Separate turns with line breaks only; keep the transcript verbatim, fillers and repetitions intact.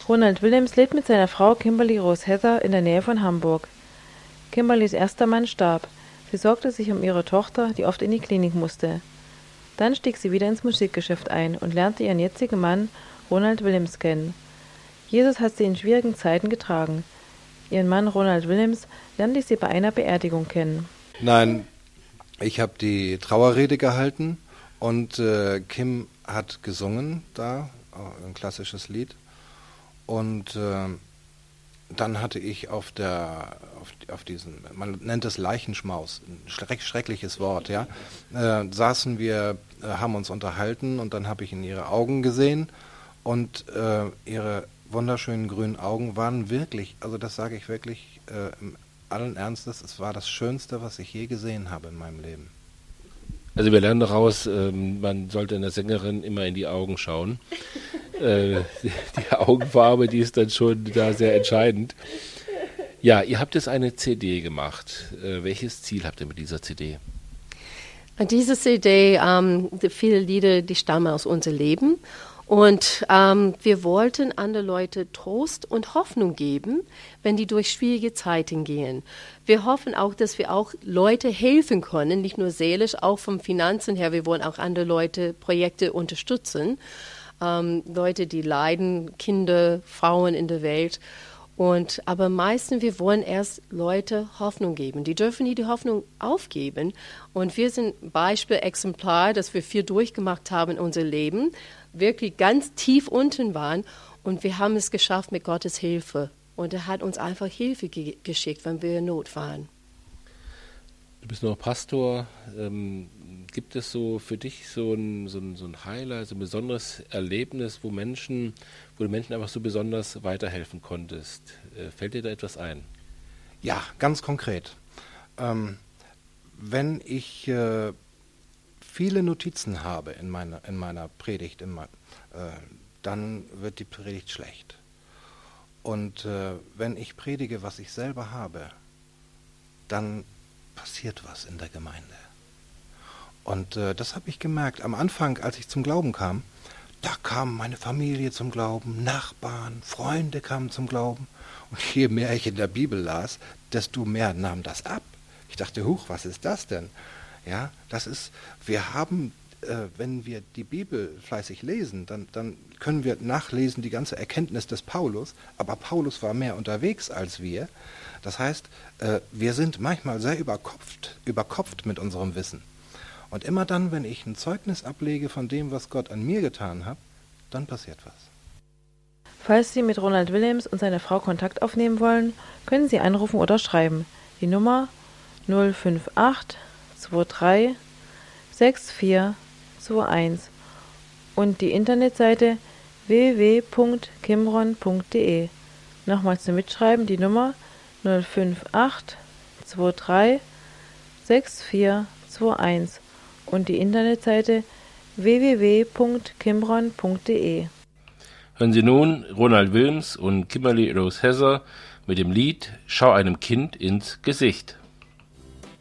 Ronald Willems lebt mit seiner Frau Kimberly Rose Heather in der Nähe von Hamburg. Kimberlys erster Mann starb. Sie sorgte sich um ihre Tochter, die oft in die Klinik musste. Dann stieg sie wieder ins Musikgeschäft ein und lernte ihren jetzigen Mann Ronald Willems kennen. Jesus hat sie in schwierigen Zeiten getragen. Ihren Mann Ronald Willems lernte sie bei einer Beerdigung kennen.
Nein, ich habe die Trauerrede gehalten und äh, Kim hat gesungen da, ein klassisches Lied. Und äh, dann hatte ich auf der, auf, auf diesen, man nennt es Leichenschmaus, ein schreck, schreckliches Wort, ja, äh, saßen wir, äh, haben uns unterhalten und dann habe ich in ihre Augen gesehen und äh, ihre wunderschönen grünen Augen waren wirklich, also das sage ich wirklich äh, im allen Ernstes, es war das Schönste, was ich je gesehen habe in meinem Leben.
Also wir lernen daraus, ähm, man sollte einer Sängerin immer in die Augen schauen. äh, die, die Augenfarbe, die ist dann schon da sehr entscheidend. Ja, ihr habt jetzt eine C D gemacht. Äh, welches Ziel habt ihr mit dieser C D?
Diese C D, ähm, die viele Lieder, die stammen aus unserem Leben. Und ähm, wir wollten anderen Leuten Trost und Hoffnung geben, wenn die durch schwierige Zeiten gehen. Wir hoffen auch, dass wir auch Leute helfen können, nicht nur seelisch, auch vom Finanzen her. Wir wollen auch andere Leute, Projekte unterstützen. Ähm, Leute, die leiden, Kinder, Frauen in der Welt. Und, aber meistens, wir wollen erst Leute Hoffnung geben. Die dürfen nie die Hoffnung aufgeben. Und wir sind ein Beispiel, Exemplar, dass wir viel durchgemacht haben in unser Leben, wirklich ganz tief unten waren. Und wir haben es geschafft mit Gottes Hilfe. Und er hat uns einfach Hilfe ge- geschickt, wenn wir in Not waren.
Du bist noch Pastor. Ähm, gibt es so für dich so ein, so ein, so ein Highlight, so ein besonderes Erlebnis, wo Menschen, wo du Menschen einfach so besonders weiterhelfen konntest? Äh, fällt dir da etwas ein?
Ja, ganz konkret. Ähm, wenn ich äh, viele Notizen habe in meiner, in meiner Predigt, in mein, äh, dann wird die Predigt schlecht. Und äh, wenn ich predige, was ich selber habe, dann passiert was in der Gemeinde. Und äh, das habe ich gemerkt. Am Anfang, als ich zum Glauben kam, da kam meine Familie zum Glauben, Nachbarn, Freunde kamen zum Glauben. Und je mehr ich in der Bibel las, desto mehr nahm das ab. Ich dachte, huch, was ist das denn? Ja, das ist, wir haben, äh, wenn wir die Bibel fleißig lesen, dann, dann können wir nachlesen die ganze Erkenntnis des Paulus, aber Paulus war mehr unterwegs als wir. Das heißt, äh, wir sind manchmal sehr überkopft, überkopft mit unserem Wissen. Und immer dann, wenn ich ein Zeugnis ablege von dem, was Gott an mir getan hat, dann passiert was.
Falls Sie mit Ronald Willems und seiner Frau Kontakt aufnehmen wollen, können Sie anrufen oder schreiben. Die Nummer null fünf acht zwei drei sechs vier zwei eins und die Internetseite w w w punkt kimron punkt de. Nochmals zum Mitschreiben die Nummer null fünf acht zwei drei sechs vier zwei eins und die Internetseite w w w punkt kimron punkt de.
Hören Sie nun Ronald Willems und Kimberly Rose Heather mit dem Lied Schau einem Kind ins Gesicht.